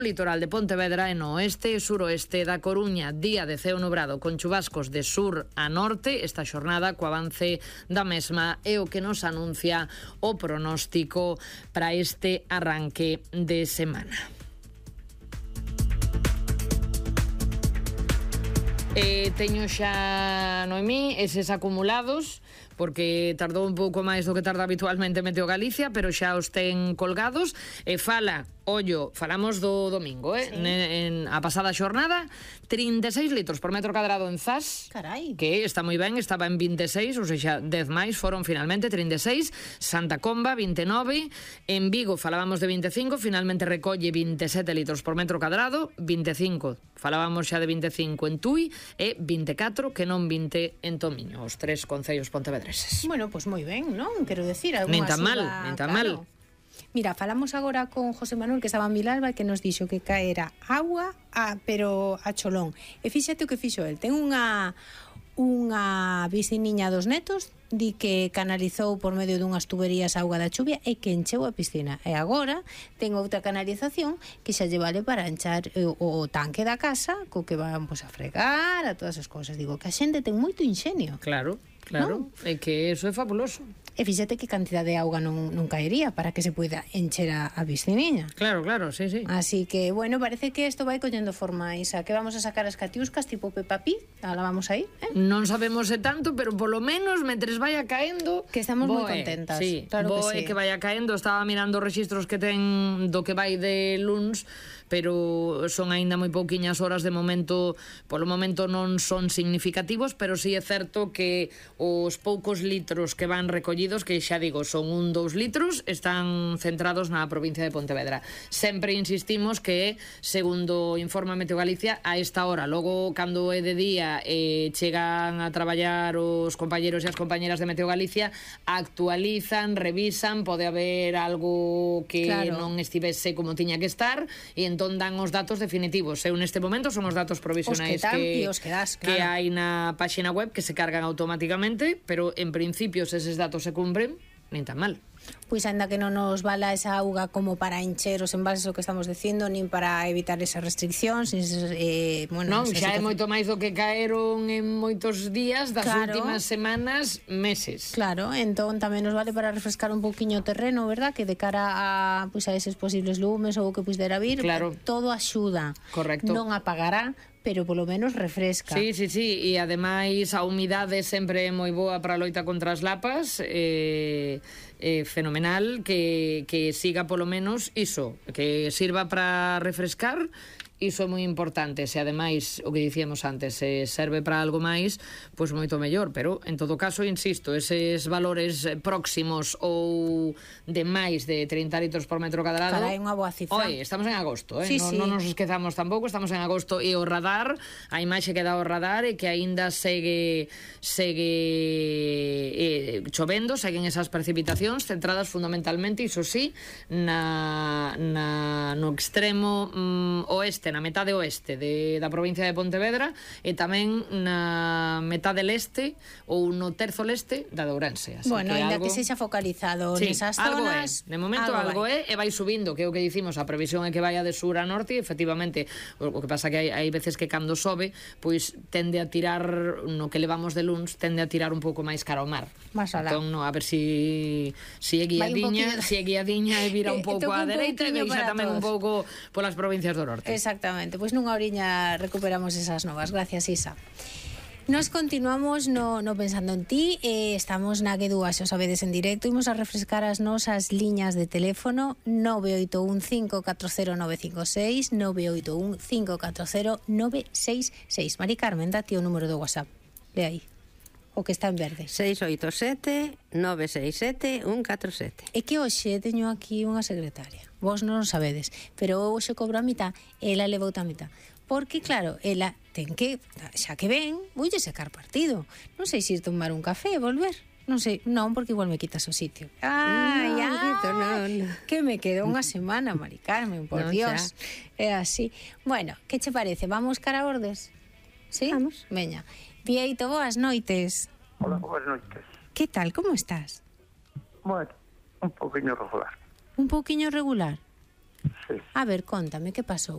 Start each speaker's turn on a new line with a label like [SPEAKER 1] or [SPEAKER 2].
[SPEAKER 1] litoral de Pontevedra e no oeste e suroeste da Coruña, día de ceo nubrado con chubascos de sur a norte. Esta xornada co avance da mesma é o que nos anuncia o pronóstico para este arranque de semana. Teño xa, Noemí, eses acumulados, porque tardou un pouco máis do que tarda habitualmente Meteo Galicia, pero xa os ten colgados. E falamos do domingo,
[SPEAKER 2] sí.
[SPEAKER 1] A pasada xornada, 36 litros por metro cadrado en Zas.
[SPEAKER 2] Carai.
[SPEAKER 1] Que está moi ben, estaba en 26, ou seja, 10 máis, foron finalmente 36. Santa Comba, 29. En Vigo falábamos de 25, finalmente recolle 27 litros por metro cadrado. 25, falábamos xa de 25 en Tui, e 24, que non 20 en Tomiño, os tres concellos pontevedreses.
[SPEAKER 2] Bueno, pois moi ben, non? Quero decir,
[SPEAKER 1] nin tan mal.
[SPEAKER 2] Mira, falamos agora con José Manuel, que estaba en Vilalba, que nos dixo que caera agua, pero a cholón. E fíxate o que fixo el. Ten unha veciniña dos netos, di que canalizou por medio dunhas tuberías a auga da chuvia e que encheu a piscina. E agora ten outra canalización que xa lle vale para enchar o tanque da casa, co que van a fregar, a todas as cousas. Digo, que a xente ten moito inxenio.
[SPEAKER 1] Claro, ¿no? É que eso é fabuloso.
[SPEAKER 2] E fíxate que cantidad de auga non caería para que se poida encher a pisciniña.
[SPEAKER 1] Claro, sí.
[SPEAKER 2] Así que, bueno, parece que isto vai collendo forma, Isa, que vamos a sacar as catiuscas tipo Peppa Pig, la vamos a ir,
[SPEAKER 1] Non sabemos se tanto, pero polo menos, mentres vaya caendo,
[SPEAKER 2] que estamos moi contentas.
[SPEAKER 1] Sí,
[SPEAKER 2] claro que sí.
[SPEAKER 1] Que vaya caendo. Estaba mirando os rexistros que ten do que vai de luns, pero son aínda moi pouquiñas horas de momento. Polo momento non son significativos, pero sí é certo que os poucos litros que van recollidos, que xa digo, son 2 litros, están centrados na provincia de Pontevedra. Sempre insistimos que, segundo informa Meteo Galicia, a esta hora, logo cando é de día chegan a traballar os compañeros e as compañeras de Meteo Galicia, actualizan, revisan, pode haber algo que non estivese como tiña que estar, e entón dan os datos definitivos. Eu neste momento son os datos provisionais que hai na páxina web, que se cargan automáticamente, pero en principio se eses datos se cumpren, nin tan mal.
[SPEAKER 2] Pois ainda que non nos vala esa auga como para encher os embalses, o que estamos dicindo, nin para evitar esas restriccións,
[SPEAKER 1] non, xa é moito máis do que caeron en moitos días das últimas semanas, meses.
[SPEAKER 2] Claro, entón tamén nos vale para refrescar un pouquiño o terreno, verdad? Que de cara a eses posibles lumes ou o que puidera vir, todo axuda.
[SPEAKER 1] Correcto.
[SPEAKER 2] Non apagará, pero polo menos refresca.
[SPEAKER 1] Sí, e ademais a humidade sempre é moi boa para a loita contra as lapas, fenomenal, que siga polo menos iso, que sirva para refrescar. Iso é moi importante. Se ademais, o que dicíamos antes, se serve para algo máis, pois moito mellor, pero en todo caso, insisto, eses valores próximos ou de máis de 30 litros por metro cadrado,
[SPEAKER 2] carai, unha boa cifra.
[SPEAKER 1] Estamos en agosto,
[SPEAKER 2] non
[SPEAKER 1] nos esquezamos tampouco, estamos en agosto, e o radar, a imaxe que dá o radar é que aínda segue chovendo, seguen esas precipitacións centradas fundamentalmente, iso sí, no extremo oeste, na metade oeste da provincia de Pontevedra, e tamén na metade leste ou no terzo leste da de Ourense.
[SPEAKER 2] Bueno, ainda que sexa focalizado nesas zonas,
[SPEAKER 1] de momento algo é, e vai subindo, que é o que dicimos, a previsión é que vaya de sur a norte, e efectivamente o que pasa que hai veces que cando sobe, pois tende a tirar, no que levamos de luns, tende a tirar un pouco máis cara ao mar. Entón, a ver si é guiadiña e vira un pouco á dereita e deixa tamén un pouco polas provincias do norte.
[SPEAKER 2] Exactamente, pois nunha oriña recuperamos esas novas. Gracias, Isa. Nos continuamos no Pensando en Ti, estamos na G2, xa o sabedes, en directo. Imos a refrescar as nosas liñas de teléfono 981 540 956, 981 540 966. Mari Carmen, date o número do WhatsApp. Le aí, o que está en verde.
[SPEAKER 3] 687 967 147.
[SPEAKER 2] É que hoxe teño aquí unha secretaria. Vos non o sabedes, pero hoxe cobro a mitad, ela levou a mitad. Porque, claro, ela ten que, xa que ven, voulle sacar partido. Non sei se ir tomar un café e volver. Non sei, non, porque igual me quitas o sitio.
[SPEAKER 3] Non.
[SPEAKER 2] Que me quedou unha semana, Mari Carmen, por Dios. É así. Bueno, que che parece? Vamos cara a Ordes? Sí?
[SPEAKER 3] Vamos.
[SPEAKER 2] Veña. Vieito, boas noites.
[SPEAKER 4] Hola, boas noites.
[SPEAKER 2] Que tal, como estás?
[SPEAKER 4] Bueno, un poquinho regular.
[SPEAKER 2] Un pouquiño regular?
[SPEAKER 4] Sí.
[SPEAKER 2] A ver, contame, que pasou?